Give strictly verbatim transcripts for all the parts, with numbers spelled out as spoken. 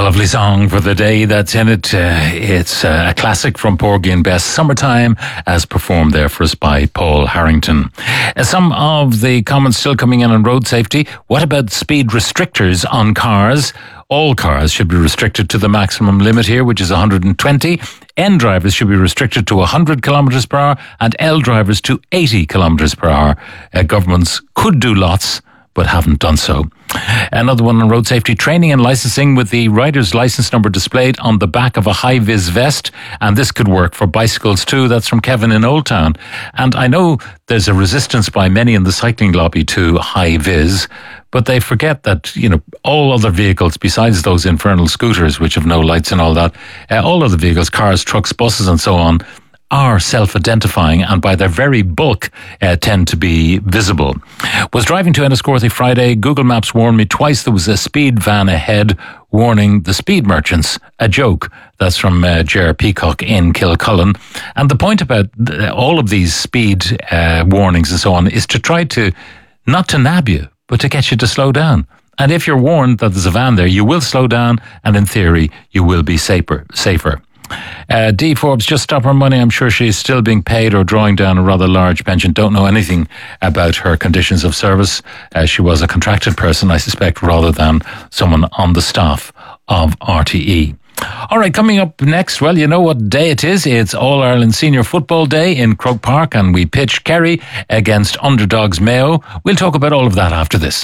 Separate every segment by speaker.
Speaker 1: lovely song for the day that's in it. Uh, it's uh, a classic from Porgy and Bess, Summertime, as performed there for us by Paul Harrington. Uh, some of the comments still coming in on road safety. What about speed restrictors on cars? All cars should be restricted to the maximum limit here, which is one hundred twenty. N drivers should be restricted to one hundred kilometres per hour and L drivers to eighty kilometres per hour. Uh, governments could do lots, but haven't done so. Another one on road safety training and licensing with the rider's license number displayed on the back of a high-vis vest. And this could work for bicycles too. That's from Kevin in Old Town. And I know there's a resistance by many in the cycling lobby to high-vis, but they forget that, you know, all other vehicles besides those infernal scooters, which have no lights and all that, uh, all other vehicles, cars, trucks, buses and so on, are self-identifying and by their very bulk uh, tend to be visible. Was driving to Enniscorthy Friday. Google Maps warned me twice there was a speed van ahead, warning the speed merchants. A joke. That's from uh, Ger Peacock in Kilcullen. And the point about th- all of these speed uh, warnings and so on is to try to, not to nab you, but to get you to slow down. And if you're warned that there's a van there, you will slow down and in theory you will be safer. safer. Uh, Dee Forbes just stopped her money. I'm sure she's still being paid or drawing down a rather large pension. Don't know anything about her conditions of service. Uh, she was a contracted person, I suspect, rather than someone on the staff of R T E. All right, coming up next, well, you know what day it is. It's All-Ireland Senior Football Day in Croke Park and we pitch Kerry against underdogs Mayo. We'll talk about all of that after this.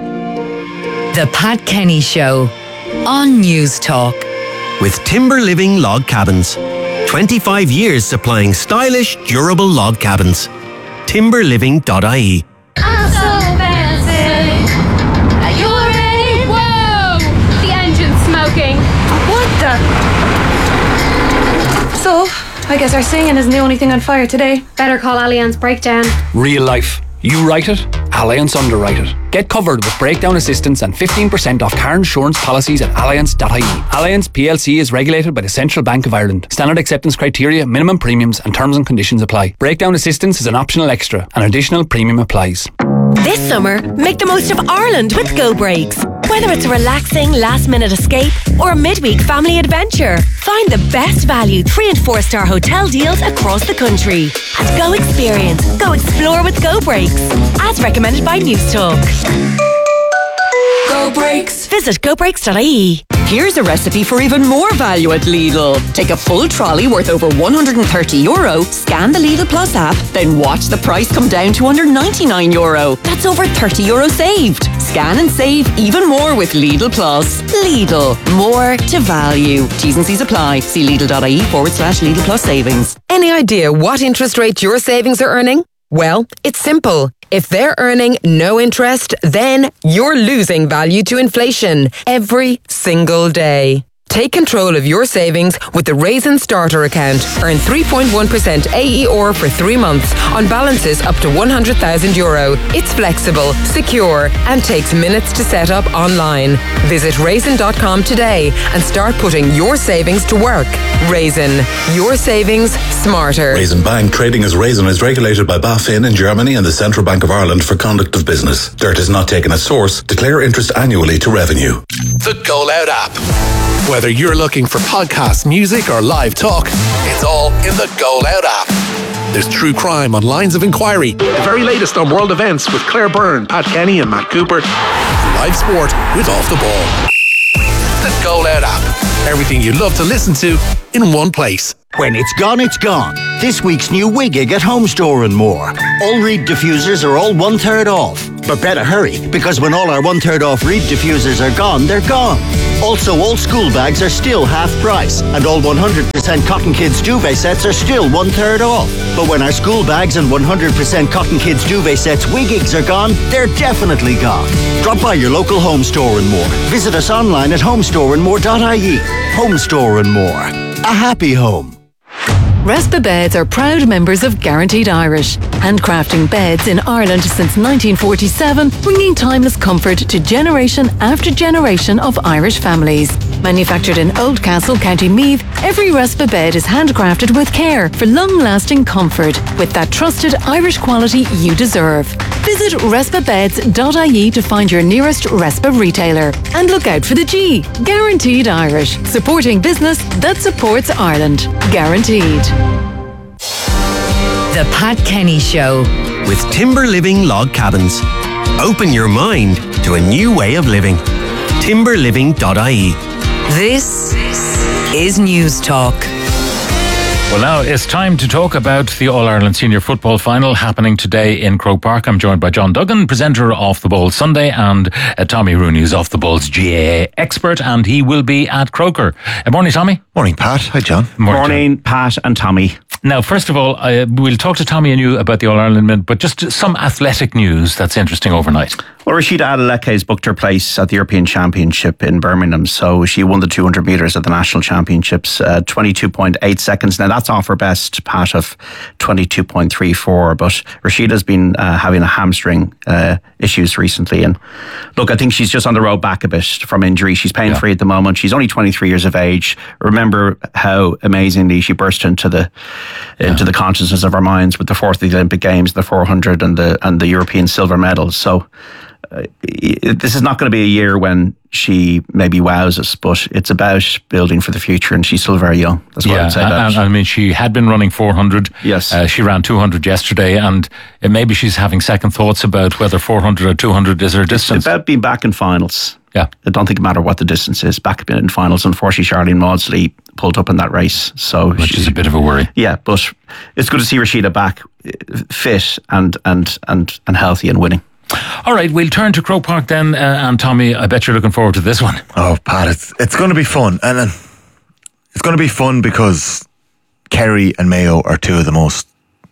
Speaker 2: The Pat Kenny Show on News Talk.
Speaker 3: With Timber Living Log Cabins. twenty-five years supplying stylish, durable log cabins. timber living dot I E.
Speaker 4: I'm so fancy. Are you ready? Whoa! The engine's smoking. What the? So, I guess our singing isn't the only thing on fire today. Better call Allianz Breakdown.
Speaker 5: Real life. You write it, Allianz underwrite it. Get covered with breakdown assistance and fifteen percent off car insurance policies at allianz dot I E. Allianz P L C is regulated by the Central Bank of Ireland. Standard acceptance criteria, minimum premiums and terms and conditions apply. Breakdown assistance is an optional extra. An additional premium applies.
Speaker 6: This summer, make the most of Ireland with Go Breaks. Whether it's a relaxing last-minute escape or a midweek family adventure, find the best value three and four star hotel deals across the country. At Go Experience, go explore with Go Breaks. As recommended by News Talk. Go Breaks. Visit go breaks dot I E.
Speaker 7: Here's a recipe for even more value at Lidl. Take a full trolley worth over one hundred thirty euro, scan the Lidl Plus app, then watch the price come down to under ninety-nine euro. That's over thirty euro saved. Scan and save even more with Lidl Plus. Lidl, more to value. T's and C's apply. See Lidl dot I E forward slash Lidl Plus savings.
Speaker 8: Any idea what interest rate your savings are earning? Well, it's simple. If they're earning no interest, then you're losing value to inflation every single day. Take control of your savings with the Raisin Starter account. Earn three point one percent A E R for three months on balances up to one hundred thousand euro. It's flexible, secure, and takes minutes to set up online. Visit raisin dot com today and start putting your savings to work. Raisin, your savings smarter.
Speaker 9: Raisin Bank, trading as Raisin, is regulated by BaFin in Germany and the Central Bank of Ireland for conduct of business. Dirt is not taken as source. Declare interest annually to revenue.
Speaker 10: The Go Loud app. Whether you're looking for podcasts, music, or live talk, it's all in the Go Loud app. There's true crime on Lines of Inquiry, the very latest on world events with Claire Byrne, Pat Kenny, and Matt Cooper, and live sport with Off the Ball. The Go Loud app. Everything you love to listen to in one place.
Speaker 11: When it's gone, it's gone. This week's new Wigig at Home Store and more. All Reed diffusers are all one third off. But better hurry, because when all our one third off Reed diffusers are gone, they're gone. Also, all school bags are still half price, and all one hundred percent Cotton Kids duvet sets are still one third off. But when our school bags and one hundred percent Cotton Kids duvet sets Wigigs are gone, they're definitely gone. Drop by your local Home Store and more. Visit us online at home store and more dot I E. Home Store and More. A happy home.
Speaker 12: Respa Beds are proud members of Guaranteed Irish, handcrafting beds in Ireland since nineteen forty-seven, bringing timeless comfort to generation after generation of Irish families. Manufactured in Oldcastle, County Meath, every Respa bed is handcrafted with care for long-lasting comfort with that trusted Irish quality you deserve. Visit respa beds dot I E to find your nearest Respa retailer. And look out for the G. Guaranteed Irish. Supporting business that supports Ireland. Guaranteed.
Speaker 2: The Pat Kenny Show.
Speaker 3: With Timber Living Log Cabins. Open your mind to a new way of living. timber living dot I E.
Speaker 2: This is News Talk.
Speaker 1: Well, now it's time to talk about the All-Ireland Senior Football Final happening today in Croke Park. I'm joined by John Duggan, presenter of Off the Ball Sunday, and uh, Tommy Rooney, who's Off the Ball's G A A expert, and he will be at Croker. Uh, morning, Tommy.
Speaker 13: Morning, Pat. Hi, John.
Speaker 1: Morning,
Speaker 14: morning Pat and Tommy.
Speaker 1: Now, first of all, uh, we'll talk to Tommy and you about the All-Ireland, but just some athletic news that's interesting overnight.
Speaker 14: Well, Rashida Adeleke booked her place at the European Championship in Birmingham, so she won the two hundred metres at the National Championships, uh, twenty-two point eight seconds. Now, that's off her best, Pat, of twenty-two point three four, but Rashida's been uh, having a hamstring uh, issues recently, and look, I think she's just on the road back a bit from injury. She's pain-free yeah. at the moment. She's only twenty-three years of age. Remember how amazingly she burst into the yeah. into the consciousness of our minds with the fourth of the Olympic Games, the four hundred and the and the European silver medals. So uh, this is not going to be a year when she maybe wows us, but it's about building for the future, and she's still very young. That's what
Speaker 1: yeah,
Speaker 14: I'd say about
Speaker 1: and,
Speaker 14: it.
Speaker 1: I mean, she had been running four hundred.
Speaker 14: Yes.
Speaker 1: Uh, she ran two hundred yesterday, and maybe she's having second thoughts about whether four hundred or two hundred is her distance.
Speaker 14: It's about being back in finals.
Speaker 1: Yeah.
Speaker 14: I don't think it matters what the distance is. Back in finals, unfortunately, Charlene Maudsley pulled up in that race. So
Speaker 1: Which is a bit of a worry.
Speaker 14: Yeah, but it's good to see Rashida back fit and, and, and, and healthy and winning.
Speaker 1: All right, we'll turn to Croke Park then. Uh, and Tommy, I bet you're looking forward to this one.
Speaker 13: Oh, Pat, it's, it's going to be fun. And uh, it's going to be fun because Kerry and Mayo are two of the most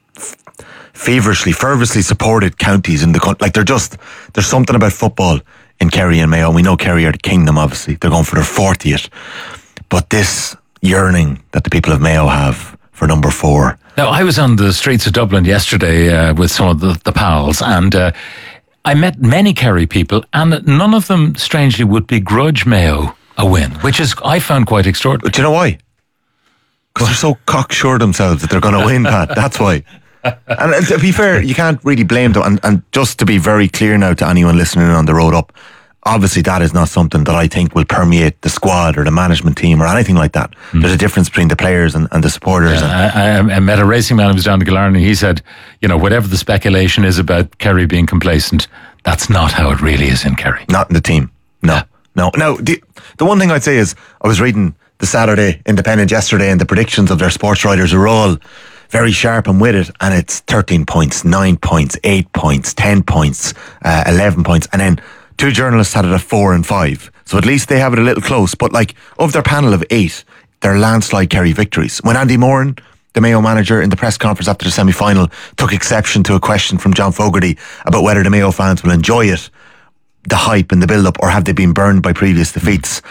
Speaker 13: feverishly, fervently supported counties in the country. Like, they're just, there's something about football in Kerry and Mayo. And we know Kerry are the kingdom, obviously. They're going for their fortieth. But this yearning that the people of Mayo have for number four.
Speaker 1: Now, I was on the streets of Dublin yesterday uh, with some of the, the pals, and uh, I met many Kerry people, and none of them, strangely, would begrudge Mayo a win, which is, I found quite extraordinary.
Speaker 13: But do you know why? Because they're so cocksure themselves that they're going to win, Pat. That's why. And to be fair, you can't really blame them. And, and just to be very clear now to anyone listening on the road up, obviously that is not something that I think will permeate the squad or the management team or anything like that. Mm. There's a difference between the players and, and the supporters.
Speaker 1: Yeah, and I, I met a racing man who was down to Killarney. He said, you know, whatever the speculation is about Kerry being complacent, that's not how it really is in Kerry.
Speaker 13: Not in the team. No. Yeah. No. Now, the, the one thing I'd say is I was reading the Saturday Independent yesterday, and the predictions of their sports writers are all very sharp and with it, and it's thirteen points, nine points, eight points, ten points, uh, eleven points, and then two journalists had it at four and five. So at least they have it a little close. But like, of their panel of eight, they're landslide Kerry victories. When Andy Moran, the Mayo manager, in the press conference after the semi-final, took exception to a question from John Fogarty about whether the Mayo fans will enjoy it, the hype and the build-up, or have they been burned by previous defeats.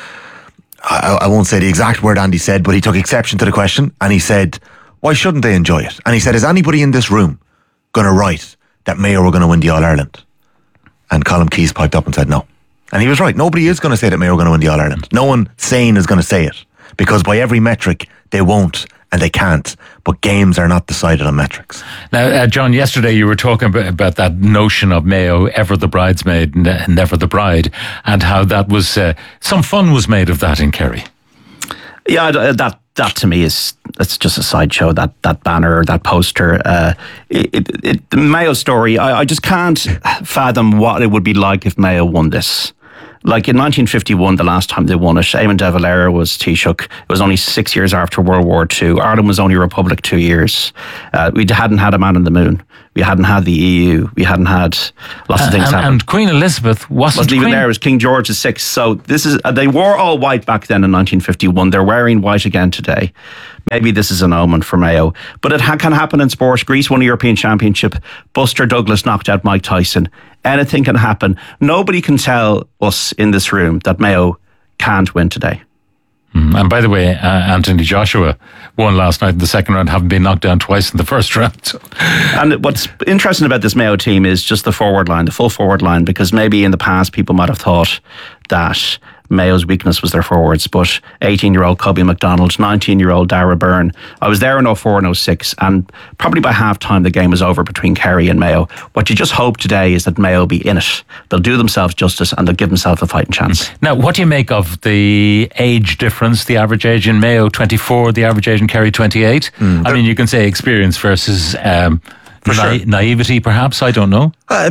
Speaker 13: I, I won't say the exact word Andy said, but he took exception to the question, and he said, why shouldn't they enjoy it? And he said, is anybody in this room going to write that Mayo were going to win the All-Ireland? And Colm Keys piped up and said no. And he was right. Nobody is going to say that Mayo are going to win the All-Ireland. No one sane is going to say it. Because by every metric, they won't and they can't. But games are not decided on metrics.
Speaker 1: Now, uh, John, yesterday you were talking about, about that notion of Mayo, ever the bridesmaid, ne- never the bride, and how that was, uh, some fun was made of that in Kerry.
Speaker 14: Yeah, that that to me is, it's just a sideshow, that that banner, that poster. Uh, it, it, it, the Mayo story, I, I just can't fathom what it would be like if Mayo won this. Like in nineteen fifty-one, the last time they won it, Eamon de Valera was Taoiseach. It was only six years after World War Two. Ireland was only a republic two years. Uh, we hadn't had a man on the moon. We hadn't had the E U. We hadn't had lots of things
Speaker 1: and,
Speaker 14: happen.
Speaker 1: And Queen Elizabeth wasn't,
Speaker 14: wasn't even
Speaker 1: Queen.
Speaker 14: there. It was King George the Sixth. So this is, uh, they wore all white back then in nineteen fifty-one. They're wearing white again today. Maybe this is an omen for Mayo. But it ha- can happen in sport. Greece won a European Championship. Buster Douglas knocked out Mike Tyson. Anything can happen. Nobody can tell us in this room that Mayo can't win today.
Speaker 1: Mm. And by the way, uh, Anthony Joshua won last night in the second round, having been knocked down twice in the first round. So.
Speaker 14: And what's interesting about this Mayo team is just the forward line, the full forward line, because maybe in the past people might have thought that Mayo's weakness was their forwards, but eighteen-year-old Kobe McDonald, nineteen-year-old Dara Byrne. I was there in oh four and oh six, and probably by half-time the game was over between Kerry and Mayo. What you just hope today is that Mayo be in it. They'll do themselves justice and they'll give themselves a fighting chance.
Speaker 1: Now, what do you make of the age difference? The average age in Mayo, twenty-four, the average age in Kerry, twenty-eight? Mm, I mean, you can say experience versus... Um, For Na- sure. Naivety, perhaps, I don't know.
Speaker 13: Uh,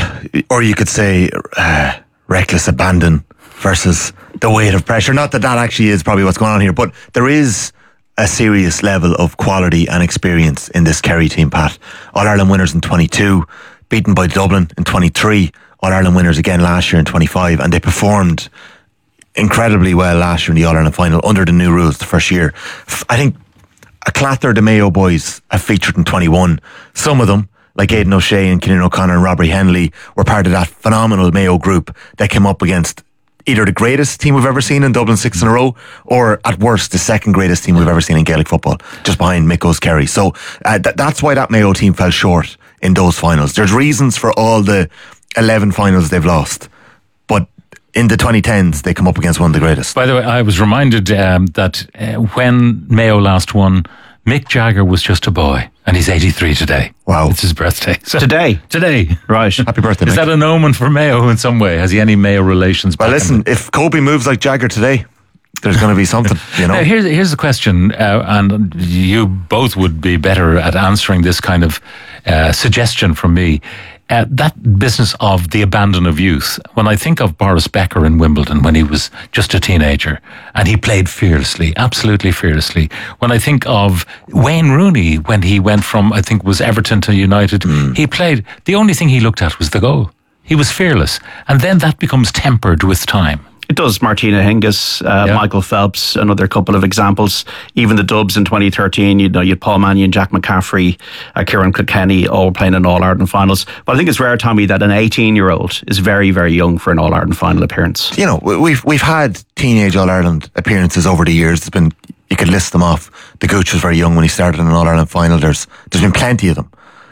Speaker 13: or you could say uh, reckless abandon versus the weight of pressure. Not that that actually is probably what's going on here, but there is a serious level of quality and experience in this Kerry team, Pat. All-Ireland winners in twenty-two, beaten by Dublin in twenty-three, All-Ireland winners again last year in twenty-five, and they performed incredibly well last year in the All-Ireland final under the new rules the first year. I think a clatter the Mayo boys have featured in twenty-one. Some of them, like Aidan O'Shea and Ciarán O'Connor and Robbie Henley, were part of that phenomenal Mayo group that came up against either the greatest team we've ever seen in Dublin six in a row, or at worst the second greatest team we've ever seen in Gaelic football, just behind Micko's Kerry. So uh, th- that's why that Mayo team fell short in those finals. There's reasons for all the eleven finals they've lost, but in the twenty tens, they come up against one of the greatest.
Speaker 1: By the way, I was reminded um, that uh, when Mayo last won, Mick Jagger was just a boy, and he's eighty-three today.
Speaker 13: Wow.
Speaker 1: It's his birthday. So,
Speaker 14: today?
Speaker 1: Today.
Speaker 14: Right.
Speaker 13: Happy birthday,
Speaker 1: Is
Speaker 13: Mick.
Speaker 1: that an omen for Mayo in some way? Has he any Mayo relations?
Speaker 13: Well, listen, if Kobe moves like Jagger today, there's going to be something, you know.
Speaker 1: Now, here's, here's the question, uh, and you both would be better at answering this kind of uh, suggestion from me. Uh, that business of the abandon of youth. When I think of Boris Becker in Wimbledon when he was just a teenager and he played fearlessly, absolutely fearlessly. When I think of Wayne Rooney when he went from, I think, was Everton to United, mm. he played, the only thing he looked at was the goal. He was fearless. And then that becomes tempered with time.
Speaker 14: It does. Martina Hingis, uh, yeah. Michael Phelps, another couple of examples. Even the Dubs in twenty thirteen, you know, you had Paul Mannion, Jack McCaffrey, uh, Kieran Kilkenny, all playing in All-Ireland finals. But I think it's rare, Tommy, that an eighteen-year-old is very, very young for an All-Ireland final appearance.
Speaker 13: You know, we've we've had teenage All-Ireland appearances over the years. It's been, you could list them off. The Gooch was very young when he started in an All-Ireland final. There's There's been plenty of them.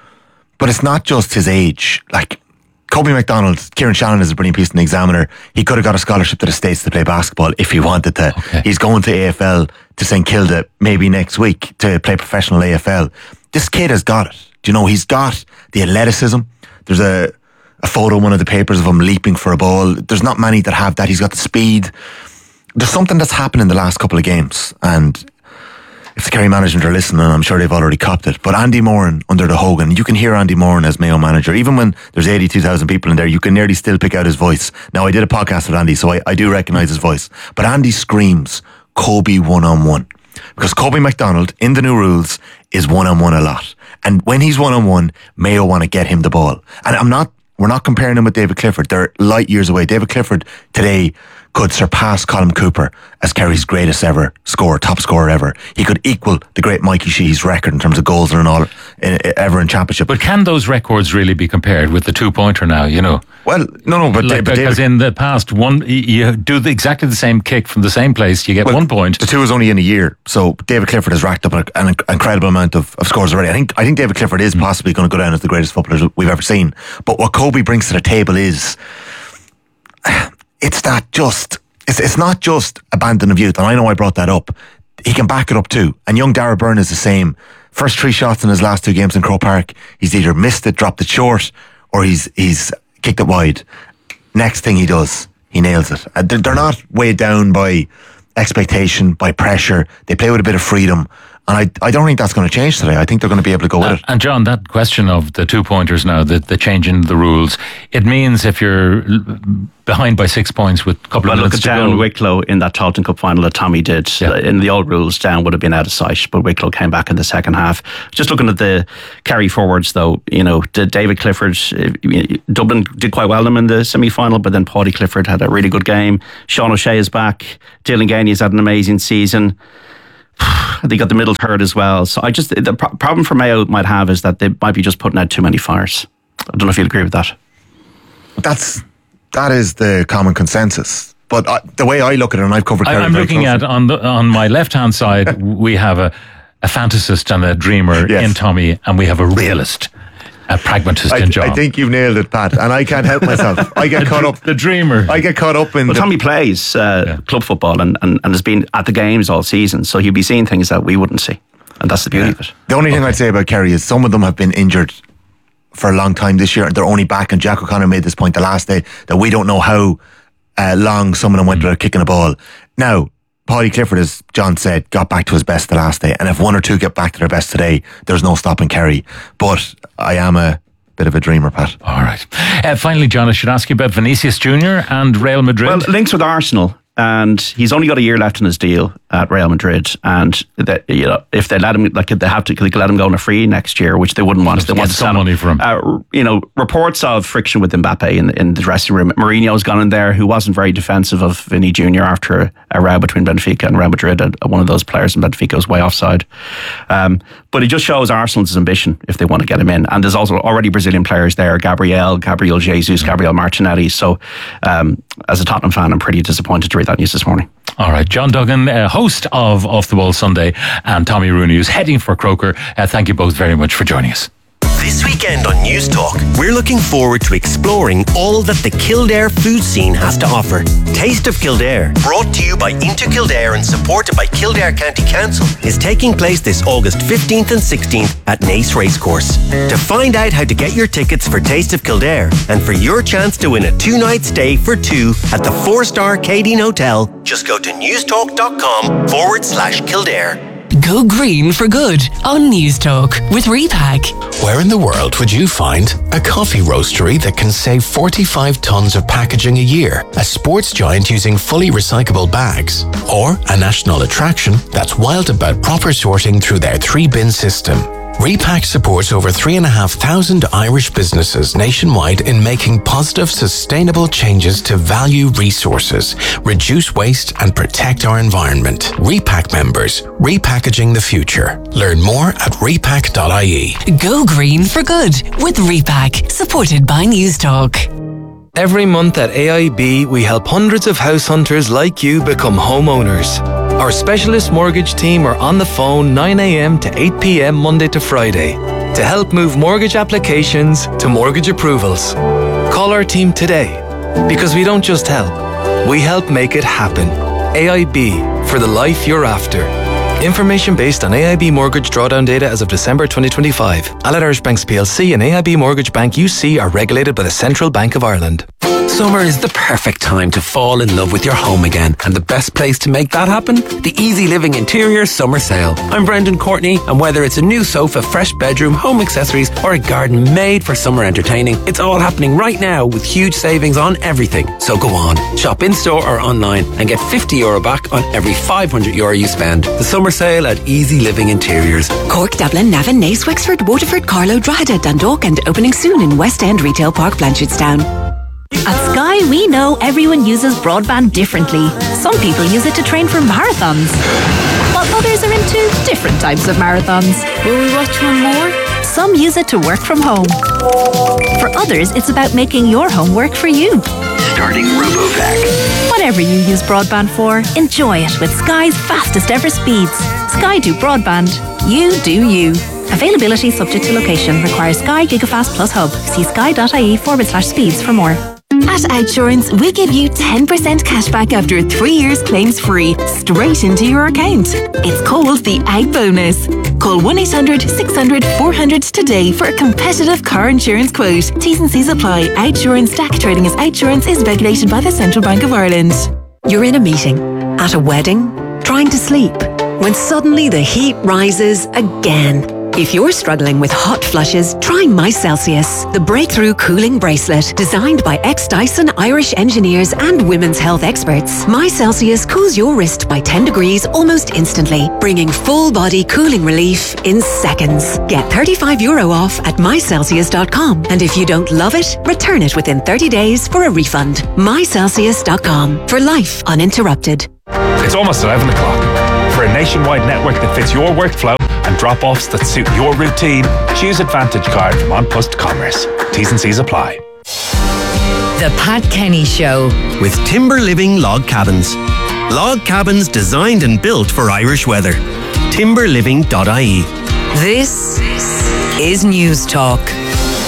Speaker 13: But it's not just his age. Like, Kobe McDonald, Kieran Shannon is a brilliant piece in the Examiner. He could have got a scholarship to the States to play basketball if he wanted to. Okay. He's going to A F L to Saint Kilda maybe next week to play professional A F L. This kid has got it. Do you know, he's got the athleticism. There's a, a photo in one of the papers of him leaping for a ball. There's not many that have that. He's got the speed. There's something that's happened in the last couple of games, and if the Kerry management are listening, I'm sure they've already copped it. But Andy Moran under the Hogan, you can hear Andy Moran as Mayo manager. Even when there's eighty-two thousand people in there, you can nearly still pick out his voice. Now, I did a podcast with Andy, so I, I do recognise his voice. But Andy screams Kobe one-on-one. Because Kobe McDonald, in the new rules, is one-on-one a lot. And when he's one-on-one, Mayo want to get him the ball. And I'm not, we're not comparing him with David Clifford. They're light years away. David Clifford today could surpass Colm Cooper as Kerry's greatest ever scorer, top scorer ever. He could equal the great Mikey Sheehy's record in terms of goals and all in, ever in championship.
Speaker 1: But can those records really be compared with the two-pointer now, you know?
Speaker 13: Well, no, no, but,
Speaker 1: like,
Speaker 13: but
Speaker 1: because
Speaker 13: David,
Speaker 1: in the past, one you do the, exactly the same kick from the same place, you get
Speaker 13: well,
Speaker 1: one point.
Speaker 13: The two is only in a year, so David Clifford has racked up an, an incredible amount of, of scores already. I think I think David Clifford is mm. possibly going to go down as the greatest footballer we've ever seen. But what Kobe brings to the table is, it's that just... It's, it's not just abandon of youth, and I know I brought that up. He can back it up too. And young Dara Byrne is the same. First three shots in his last two games in Croke Park, he's either missed it, dropped it short, or he's he's kicked it wide. Next thing he does, he nails it. Uh, they're, they're not weighed down by expectation, by pressure. They play with a bit of freedom. And I, I don't think that's going to change today. I think they're going to be able to go with
Speaker 1: uh,
Speaker 13: it.
Speaker 1: And John, that question of the two pointers now, the, the change in the rules, it means if you're behind by six points with a couple
Speaker 14: well,
Speaker 1: of minutes
Speaker 14: to go. Well, look at Down Wicklow in that Tailteann Cup final that Tommy did. Yeah. Uh, in the old rules, Down would have been out of sight, but Wicklow came back in the second half. Just looking at the Kerry forwards, though, you know, David Clifford, uh, Dublin did quite well them in the semi-final, but then Paudie Clifford had a really good game. Sean O'Shea is back. Dylan Gainey has had an amazing season. They got the middle third as well. So I just, the pro- problem for Mayo might have is that they might be just putting out too many fires. I don't know if you'll agree with that.
Speaker 13: That's, that is the common consensus. But uh, the way I look at it, and I've covered Kerry
Speaker 1: I'm looking closely. at, on the, on my left-hand side, we have a, a fantasist and a dreamer yes. in Tommy, and we have a realist A pragmatist
Speaker 13: I,
Speaker 1: in John.
Speaker 13: I think you've nailed it, Pat, and I can't help myself. I get caught up.
Speaker 1: The dreamer.
Speaker 13: I get caught up in.
Speaker 14: Well,
Speaker 13: the,
Speaker 14: Tommy plays uh, yeah. club football and, and, and has been at the games all season, so he'll be seeing things that we wouldn't see, and that's the beauty yeah. of it.
Speaker 13: The only okay. thing I'd say about Kerry is some of them have been injured for a long time this year, and they're only back. And Jack O'Connor made this point the last day that we don't know how uh, long some of them went mm. without kicking a ball. Now, Paulie Clifford, as John said, got back to his best the last day, and if one or two get back to their best today, there's no stopping Kerry. But I am a bit of a dreamer, Pat.
Speaker 1: All right. Uh, finally, John, I should ask you about Vinicius Junior and Real Madrid.
Speaker 14: Well, links with Arsenal, and he's only got a year left in his deal at Real Madrid. And that, you know, if they let him, like they have to, they could let him go on a free next year, which they wouldn't want. They want
Speaker 1: some money for him.
Speaker 14: Uh, you know, reports of friction with Mbappe in, in the dressing room. Mourinho's gone in there, who wasn't very defensive of Vinny Junior after a, a row between Benfica and Real Madrid. Uh, one of those players in Benfica was way offside. Um, but it just shows Arsenal's ambition if they want to get him in. And there's also already Brazilian players there: Gabriel, Gabriel Jesus, Gabriel Martinelli. So, um, as a Tottenham fan, I'm pretty disappointed to read that news this morning.
Speaker 1: All right, John Duggan, uh, host of Off the Ball Sunday, and Tommy Rooney, who's heading for Croker. Uh, thank you both very much for joining us.
Speaker 3: This weekend on News Talk, we're looking forward to exploring all that the Kildare food scene has to offer. Taste of Kildare, brought to you by Into Kildare and supported by Kildare County Council, is taking place this August fifteenth and sixteenth at Naas Racecourse. To find out how to get your tickets for Taste of Kildare and for your chance to win a two-night stay for two at the four-star Cadine Hotel, just go to newstalk.com forward slash Kildare.
Speaker 15: Go green for good on News Talk with Repack.
Speaker 16: Where in the world would you find a coffee roastery that can save forty-five tons of packaging a year, a sports giant using fully recyclable bags, or a national attraction that's wild about proper sorting through their three-bin system? Repack supports over three and a half thousand Irish businesses nationwide in making positive, sustainable changes to value resources, reduce waste, and protect our environment. Repack members, repackaging the future. Learn more at repack dot I E.
Speaker 15: Go green for good with Repack, supported by News Talk.
Speaker 17: Every month at A I B, we help hundreds of house hunters like you become homeowners. Our specialist mortgage team are on the phone nine a.m. to eight p.m. Monday to Friday to help move mortgage applications to mortgage approvals. Call our team today, because we don't just help, we help make it happen. A I B, for the life you're after. Information based on A I B mortgage drawdown data as of December twenty twenty-five. Allied Irish Banks P L C and A I B Mortgage Bank U C are regulated by the Central Bank of Ireland.
Speaker 18: Summer is the perfect time to fall in love with your home again, and the best place to make that happen? The Easy Living Interior Summer Sale. I'm Brendan Courtney, and whether it's a new sofa, fresh bedroom, home accessories, or a garden made for summer entertaining, it's all happening right now with huge savings on everything. So go on, shop in-store or online and get fifty euro back on every five hundred euro you spend. The summer sale at Easy Living Interiors.
Speaker 19: Cork, Dublin, Navan, Naas, Wexford, Waterford, Carlow, Drogheda, Dundalk, and opening soon in West End Retail Park, Blanchardstown.
Speaker 20: At Sky, we know everyone uses broadband differently. Some people use it to train for marathons, while others are into different types of marathons. Will we watch one more? Some use it to work from home. For others, it's about making your home work for you.
Speaker 21: Starting RoboVac.
Speaker 20: Whatever you use broadband for, enjoy it with Sky's fastest ever speeds. Sky do broadband. You do you. Availability subject to location. Requires Sky Gigafast Plus Hub. See sky.ie forward slash speeds for more.
Speaker 19: At Outsurance, we give you ten percent cashback after three years claims free, straight into your account. It's called the Out Bonus. Call one eight hundred six hundred four hundred today for a competitive car insurance quote. T's and C's apply. Outsurance D A C trading as Outsurance is regulated by the Central Bank of Ireland.
Speaker 6: You're in a meeting, at a wedding, trying to sleep, when suddenly the heat rises again. If you're struggling with hot flushes, try MyCelsius, the breakthrough cooling bracelet designed by ex-Dyson Irish engineers and women's health experts. MyCelsius cools your wrist by ten degrees almost instantly, bringing full-body cooling relief in seconds. Get thirty-five euro off at my celsius dot com, and if you don't love it, return it within thirty days for a refund. my celsius dot com, for life uninterrupted.
Speaker 22: It's almost eleven o'clock. For a nationwide network that fits your workflow and drop-offs that suit your routine, choose Advantage Card from An Post Commerce. T's and C's apply.
Speaker 2: The Pat Kenny Show.
Speaker 3: With Timber Living Log Cabins. Log cabins designed and built for Irish weather. timber living dot I E.
Speaker 2: This is News Talk.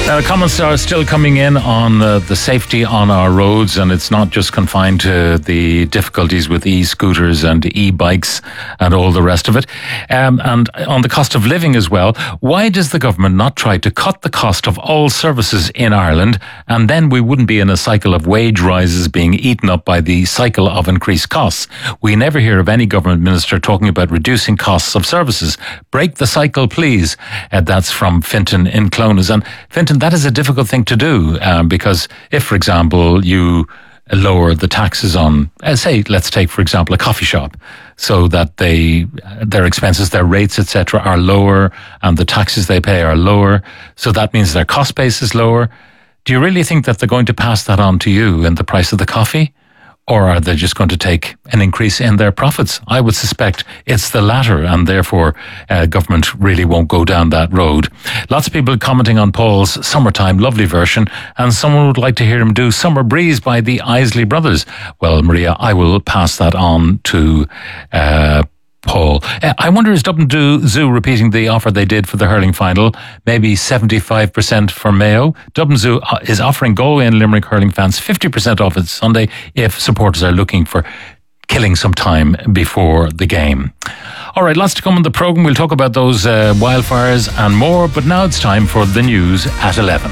Speaker 1: Uh, comments are still coming in on uh, the safety on our roads, and it's not just confined to the difficulties with e-scooters and e-bikes and all the rest of it. Um, and on the cost of living as well. Why does the government not try to cut the cost of all services in Ireland, and then we wouldn't be in a cycle of wage rises being eaten up by the cycle of increased costs? We never hear of any government minister talking about reducing costs of services. Break the cycle, please. Uh, that's from Fintan in Clones. And Fintan, that is a difficult thing to do, um, because if, for example, you lower the taxes on, uh, say, let's take, for example, a coffee shop, so that they, their expenses, their rates, et cetera, are lower, and the taxes they pay are lower, so that means their cost base is lower. Do you really think that they're going to pass that on to you in the price of the coffee? Or are they just going to take an increase in their profits? I would suspect it's the latter, and therefore uh, government really won't go down that road. Lots of people commenting on Paul's Summertime, lovely version, and someone would like to hear him do Summer Breeze by the Isley Brothers. Well, Maria, I will pass that on to uh, Paul. Uh, I wonder, is Dublin Zoo repeating the offer they did for the hurling final? Maybe seventy-five percent for Mayo. Dublin Zoo is offering Galway and Limerick hurling fans fifty percent off its Sunday if supporters are looking for killing some time before the game. All right, lots to come on the programme. We'll talk about those uh, wildfires and more, but now it's time for the news at eleven.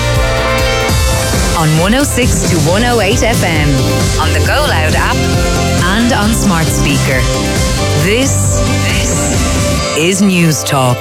Speaker 2: On one oh six to one oh eight F M, on the Go Loud app, and on smart speaker. This, this is News Talk.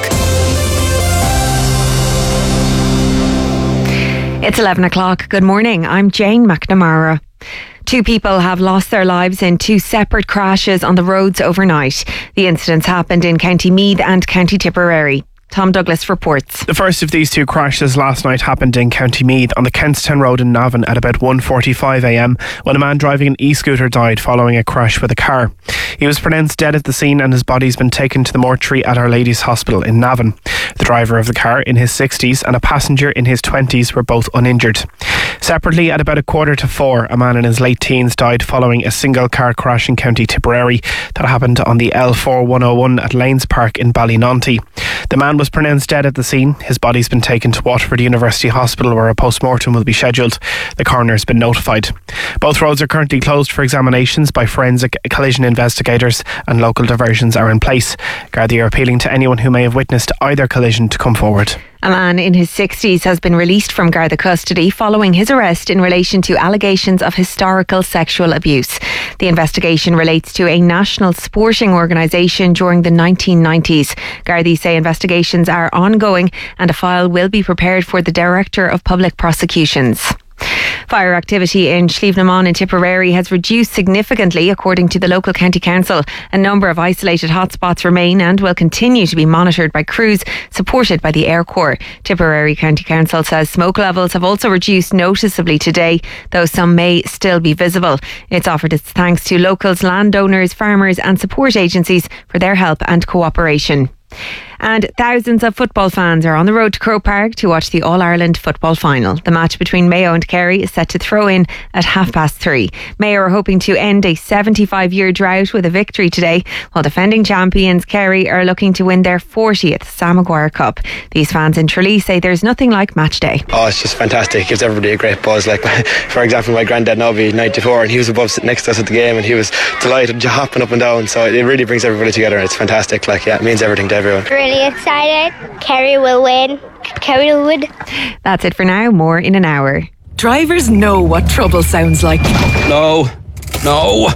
Speaker 4: It's eleven o'clock. Good morning. I'm Jane McNamara. Two people have lost their lives in two separate crashes on the roads overnight. The incidents happened in County Meath and County Tipperary. Tom Douglas reports.
Speaker 5: The first of these two crashes last night happened in County Meath on the Kentstown Road in Navan at about one forty-five a m when a man driving an e-scooter died following a crash with a car. He was pronounced dead at the scene and his body's been taken to the mortuary at Our Lady's Hospital in Navan. The driver of the car, in his sixties, and a passenger in his twenties were both uninjured. Separately, at about a quarter to four, a man in his late teens died following a single car crash in County Tipperary that happened on the L four one oh one at Lanes Park in Ballynonty. The man was pronounced dead at the scene. His body's been taken to Waterford University Hospital where a post-mortem will be scheduled. The coroner has been notified. Both roads are currently closed for examinations by forensic collision investigators and local diversions are in place. Gardaí are appealing to anyone who may have witnessed either collision to come forward.
Speaker 4: A man in his sixties has been released from Garda custody following his arrest in relation to allegations of historical sexual abuse. The investigation relates to a national sporting organisation during the nineteen nineties. Gardaí say investigations are ongoing and a file will be prepared for the Director of Public Prosecutions. Fire activity in Slievenamon in Tipperary has reduced significantly according to the local county council. A number of isolated hotspots remain and will continue to be monitored by crews supported by the Air Corps. Tipperary County Council says smoke levels have also reduced noticeably today, though some may still be visible. It's offered its thanks to locals, landowners, farmers and support agencies for their help and cooperation. And thousands of football fans are on the road to Croke Park to watch the All-Ireland football final. The match between Mayo and Kerry is set to throw in at half past three. Mayo are hoping to end a seventy-five-year drought with a victory today, while defending champions Kerry are looking to win their fortieth Sam Maguire Cup. These fans in Tralee say there's nothing like match day.
Speaker 23: Oh, it's just fantastic. It gives everybody a great buzz. Like, for example, my granddad Nobby, ninety-four, and he was above sitting next to us at the game, and he was delighted, hopping up and down. So it really brings everybody together, and it's fantastic. Like, yeah, it means everything to everyone.
Speaker 24: Really excited. Kerry will win. Kerry will win.
Speaker 4: That's it for now. More in an hour.
Speaker 25: Drivers know what trouble sounds like.
Speaker 18: No. No.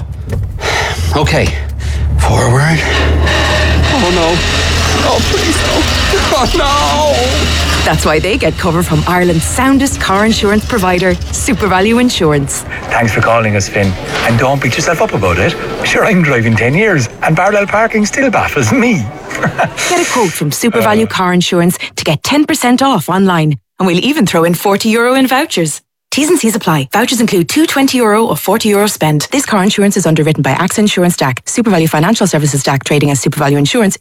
Speaker 18: Okay. Forward. Oh no. Oh please no. Oh no.
Speaker 25: That's why they get cover from Ireland's soundest car insurance provider, SuperValu Insurance.
Speaker 22: Thanks for calling us, Finn. And don't beat yourself up about it. Sure, I'm driving ten years and parallel parking still baffles me.
Speaker 25: Get a quote from SuperValu uh, Car Insurance to get ten percent off online. And we'll even throw in forty euro in vouchers. T's and C's apply. Vouchers include two twenty euro or forty euro spend. This car insurance is underwritten by A X A Insurance D A C. SuperValu Financial Services D A C, trading as SuperValu Insurance,